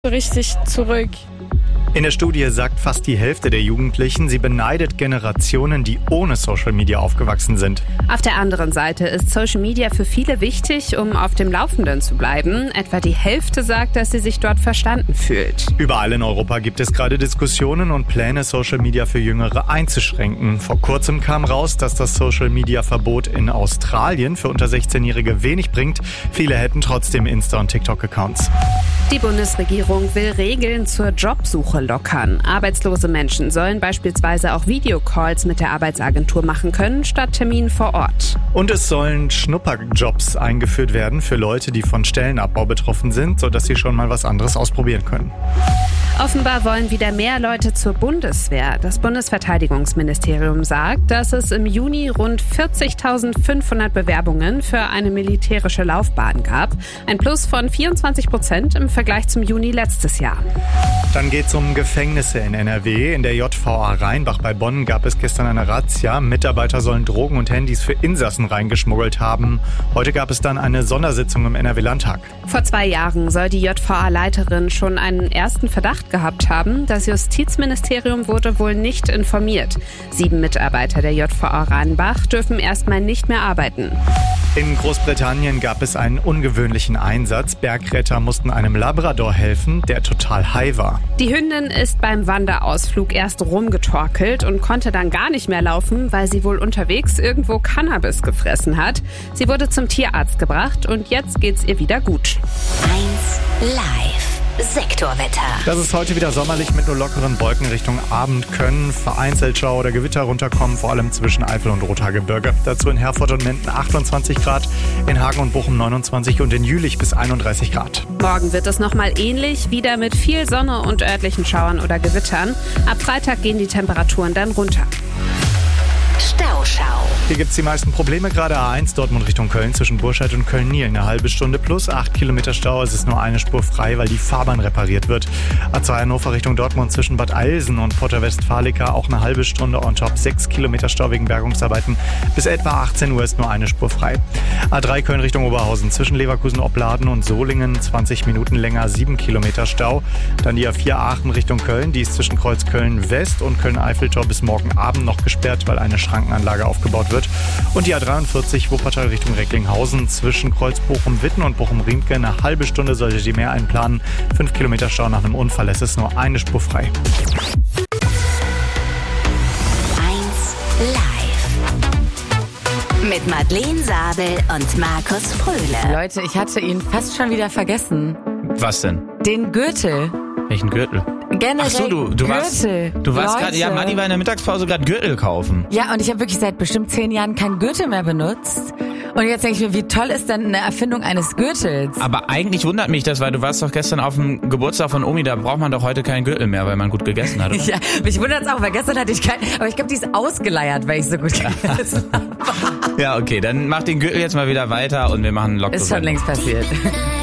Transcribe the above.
richtig zurück. In der Studie sagt fast die Hälfte der Jugendlichen, sie beneidet Generationen, die ohne Social Media aufgewachsen sind. Auf der anderen Seite ist Social Media für viele wichtig, um auf dem Laufenden zu bleiben. Etwa die Hälfte sagt, dass sie sich dort verstanden fühlt. Überall in Europa gibt es gerade Diskussionen und Pläne, Social Media für Jüngere einzuschränken. Vor kurzem kam raus, dass das Social Media Verbot in Australien für unter 16-Jährige wenig bringt. Viele hätten trotzdem Insta- und TikTok-Accounts. Die Bundesregierung will Regeln zur Jobsuche lockern. Arbeitslose Menschen sollen beispielsweise auch Videocalls mit der Arbeitsagentur machen können, statt Terminen vor Ort. Und es sollen Schnupperjobs eingeführt werden für Leute, die von Stellenabbau betroffen sind, sodass sie schon mal was anderes ausprobieren können. Offenbar wollen wieder mehr Leute zur Bundeswehr. Das Bundesverteidigungsministerium sagt, dass es im Juni rund 40.500 Bewerbungen für eine militärische Laufbahn gab. Ein Plus von 24% im Vergleich zum Juni letztes Jahr. Dann geht's um Gefängnisse in NRW. In der JVA Rheinbach bei Bonn gab es gestern eine Razzia. Mitarbeiter sollen Drogen und Handys für Insassen reingeschmuggelt haben. Heute gab es dann eine Sondersitzung im NRW-Landtag. Vor 2 Jahren soll die JVA-Leiterin schon einen ersten Verdacht gehabt haben. Das Justizministerium wurde wohl nicht informiert. 7 Mitarbeiter der JVA Rheinbach dürfen erstmal nicht mehr arbeiten. In Großbritannien gab es einen ungewöhnlichen Einsatz. Bergretter mussten einem Labrador helfen, der total high war. Die Hündin ist beim Wanderausflug erst rumgetorkelt und konnte dann gar nicht mehr laufen, weil sie wohl unterwegs irgendwo Cannabis gefressen hat. Sie wurde zum Tierarzt gebracht und jetzt geht's ihr wieder gut. 1 Live. Sektorwetter. Das ist heute wieder sommerlich mit nur lockeren Wolken Richtung Abend können vereinzelt Schauer oder Gewitter runterkommen, vor allem zwischen Eifel und Rothaargebirge. Dazu in Herford und Menden 28 Grad, in Hagen und Bochum 29 und in Jülich bis 31 Grad. Morgen wird es nochmal ähnlich, wieder mit viel Sonne und örtlichen Schauern oder Gewittern. Ab Freitag gehen die Temperaturen dann runter. Stauschau. Hier gibt es die meisten Probleme, gerade A1 Dortmund Richtung Köln zwischen Burscheid und Köln-Niel. Eine halbe Stunde plus 8 Kilometer Stau. Es ist nur eine Spur frei, weil die Fahrbahn repariert wird. A2 Hannover Richtung Dortmund zwischen Bad Eilsen und Porta Westfalica auch eine halbe Stunde on top. 6 Kilometer Stau wegen Bergungsarbeiten. Bis etwa 18 Uhr ist nur eine Spur frei. A3 Köln Richtung Oberhausen zwischen Leverkusen-Opladen und Solingen 20 Minuten länger, 7 Kilometer Stau. Dann die A4 Aachen Richtung Köln. Die ist zwischen Kreuz Köln West und Köln-Eiffeltor bis morgen Abend noch gesperrt, weil eine Schrankenanlage aufgebaut wird. Und die A43 Wuppertal Richtung Recklinghausen zwischen Kreuz Bochum-Witten und Bochum-Riemke. Eine halbe Stunde solltet ihr mehr einplanen. 5 Kilometer Stau nach einem Unfall. Es ist nur eine Spur frei. 1 Live. Mit Madeleine Sabel und Markus Fröhle. Leute, ich hatte ihn fast schon wieder vergessen. Was denn? Den Gürtel. Welchen Gürtel? Generell Ach so, du warst gerade, ja, Madi war in der Mittagspause gerade Gürtel kaufen. Ja, und ich habe wirklich seit bestimmt 10 Jahren keinen Gürtel mehr benutzt. Und jetzt denke ich mir, wie toll ist denn eine Erfindung eines Gürtels? Aber eigentlich wundert mich das, weil du warst doch gestern auf dem Geburtstag von Omi, da braucht man doch heute keinen Gürtel mehr, weil man gut gegessen hat, oder? Ja, mich wundert es auch, weil gestern hatte ich keinen, aber ich glaube, die ist ausgeleiert, weil ich so gut gegessen habe. Ja, okay, dann mach den Gürtel jetzt mal wieder weiter und wir machen einen Lock. Ist schon längst passiert.